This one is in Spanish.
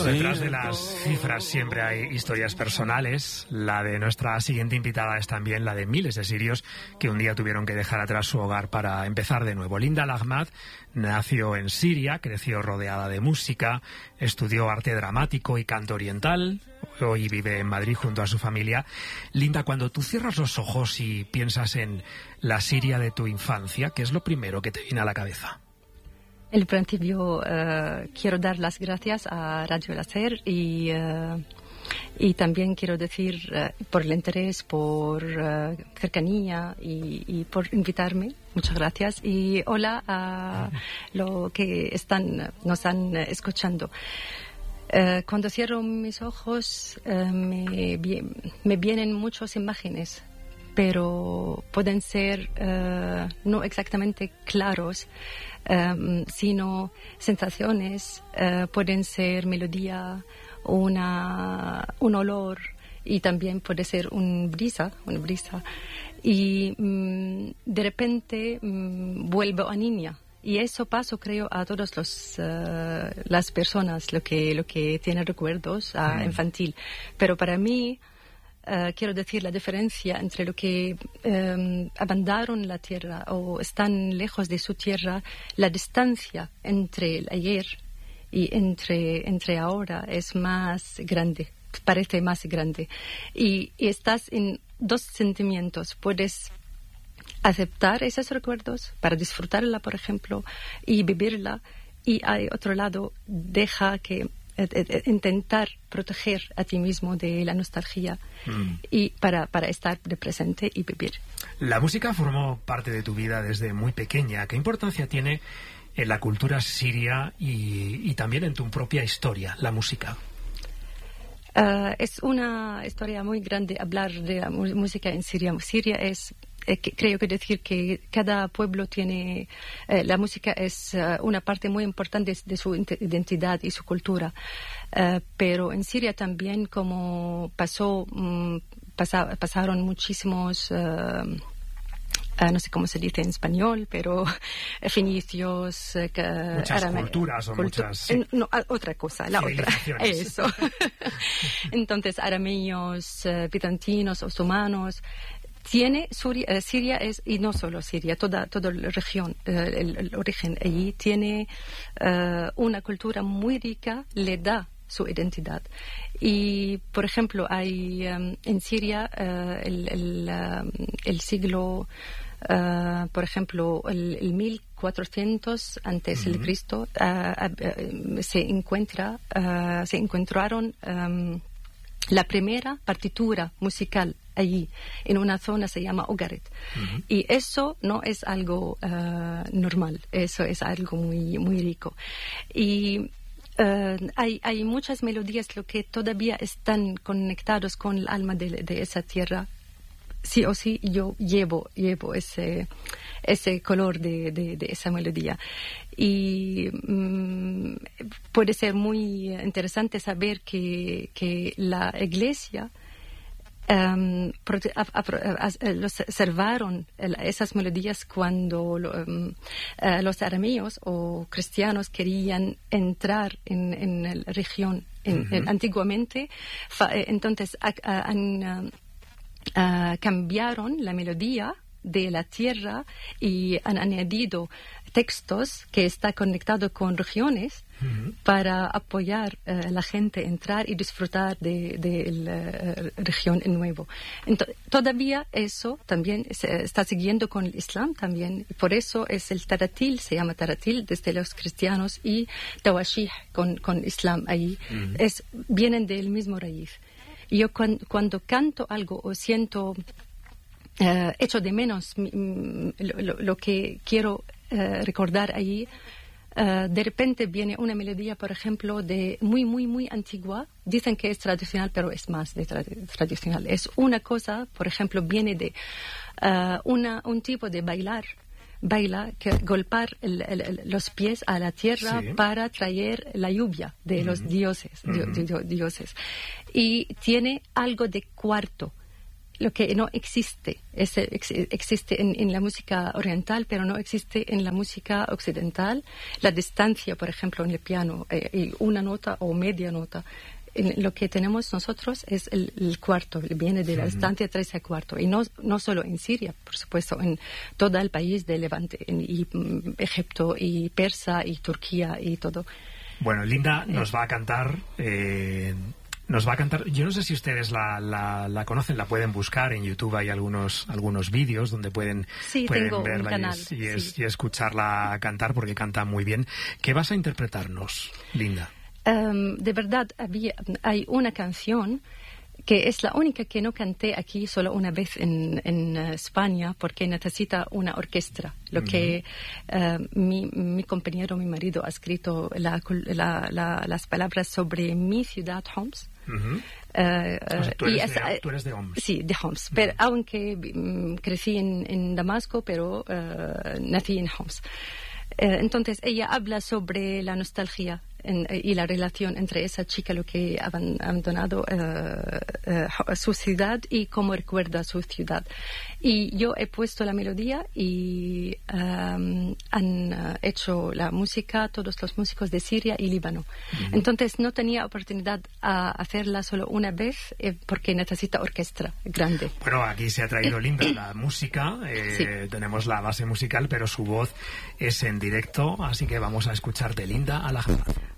Detrás de las cifras siempre hay historias personales. La de nuestra siguiente invitada es también la de miles de sirios que un día tuvieron que dejar atrás su hogar para empezar de nuevo. Linda Al-Ahmad nació en Siria, creció rodeada de música, estudió arte dramático y canto oriental. Hoy vive en Madrid junto a su familia. Linda, cuando tú cierras los ojos y piensas en la Siria de tu infancia, ¿qué es lo primero que te viene a la cabeza? En principio, quiero dar las gracias a Radio Láser y también quiero decir por el interés, por cercanía y por invitarme. Muchas gracias. Y hola a los que nos están escuchando. Cuando cierro mis ojos me vienen muchas imágenes, pero pueden ser no exactamente claros, sino sensaciones, pueden ser melodía, un olor, y también puede ser una brisa. Y de repente vuelvo a niña. Y eso pasa, creo, a todas las personas, lo que tienen recuerdos infantil. Pero para mí, quiero decir la diferencia entre lo que abandonaron la tierra o están lejos de su tierra, la distancia entre el ayer y entre ahora es más grande, parece más grande. Y estás en dos sentimientos. Puedes aceptar esos recuerdos para disfrutarla, por ejemplo, y vivirla. Y hay otro lado, deja que intentar proteger a ti mismo de la nostalgia y para estar de presente y vivir. La música formó parte de tu vida desde muy pequeña. ¿Qué importancia tiene en la cultura siria y también en tu propia historia la música? Es una historia muy grande hablar de la música en Siria. Siria es... creo que decir que cada pueblo tiene, la música es una parte muy importante de su identidad y su cultura, pero en Siria también como pasaron muchísimos, no sé cómo se dice en español, pero fenicios, muchas culturas o muchas... Sí. No, otra cosa, la otra. Eso. Entonces, arameos, bizantinos, otomanos. Tiene Siria y no solo Siria, toda la región, el origen allí tiene una cultura muy rica, le da su identidad. Y, por ejemplo, hay en Siria el siglo, por ejemplo, el 1400 antes de Cristo, se encontraron la primera partitura musical allí, en una zona se llama Ugarit. Y eso no es algo normal, eso es algo muy, muy rico. Y hay muchas melodías lo que todavía están conectados con el alma de esa tierra. Sí o sí, yo llevo ese color de esa melodía. Y puede ser muy interesante saber que la iglesia observaron esas melodías cuando los arameos o cristianos querían entrar en la región. Antiguamente, entonces cambiaron la melodía de la tierra y han añadido textos que está conectado con regiones para apoyar a la gente a entrar y disfrutar de la región en nuevo. Entonces, todavía eso también se está siguiendo con el Islam también. Por eso es el taratil, se llama taratil desde los cristianos, y tawashih con Islam ahí. Vienen del mismo raíz. Yo cuando canto algo o siento echo de menos lo que quiero recordar allí, de repente viene una melodía, por ejemplo, de muy, muy, muy antigua. Dicen que es tradicional, pero es más de tradicional. Es una cosa, por ejemplo, viene de un tipo de baila, que golpear los pies a la tierra para traer la lluvia de los dioses. Y tiene algo de cuarto. lo que no existe. Existe en la música oriental, pero no existe en la música occidental. La distancia, por ejemplo, en el piano, y una nota o media nota. Lo que tenemos nosotros es el cuarto, viene de la distancia 3 al cuarto. Y no solo en Siria, por supuesto, en todo el país de Levante, y Egipto, y Persa, y Turquía, y todo. Bueno, Linda nos va a cantar... yo no sé si ustedes la conocen, la pueden buscar en YouTube, hay algunos vídeos donde pueden verla y escucharla cantar, porque canta muy bien. ¿Qué vas a interpretarnos, Linda? De verdad, hay una canción que es la única que no canté aquí solo una vez en España, porque necesita una orquesta. Lo que mi compañero, mi marido, ha escrito las palabras sobre mi ciudad, Homs. Tú eres de Homs. Sí, de Homs. Pero, aunque crecí en Damasco, pero nací en Homs. Entonces, ella habla sobre la nostalgia y la relación entre esa chica, lo que ha abandonado su ciudad y cómo recuerda su ciudad. Y yo he puesto la melodía y han hecho la música todos los músicos de Siria y Líbano. Entonces no tenía oportunidad a hacerla solo una vez porque necesita orquesta grande. Bueno, aquí se ha traído Linda la música, sí. Tenemos la base musical, pero su voz es en directo, así que vamos a escuchar de Linda Al-Ahmad.